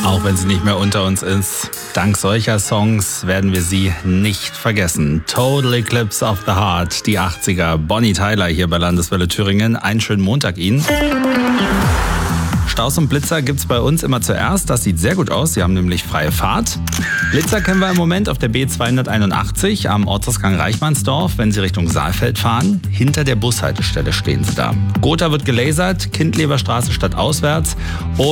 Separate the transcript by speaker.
Speaker 1: Auch wenn sie nicht mehr unter uns ist, dank solcher Songs werden wir sie nicht vergessen. Total Eclipse of the Heart, die 80er, Bonnie Tyler hier bei Landeswelle Thüringen. Einen schönen Montag Ihnen. Staus und Blitzer gibt's bei uns immer zuerst. Das sieht sehr gut aus. Sie haben nämlich freie Fahrt. Blitzer kennen wir im Moment auf der B281 am Ortsausgang Reichmannsdorf, wenn Sie Richtung Saalfeld fahren. Hinter der Bushaltestelle stehen Sie da. Gotha wird gelasert, Kindleberstraße stadtauswärts.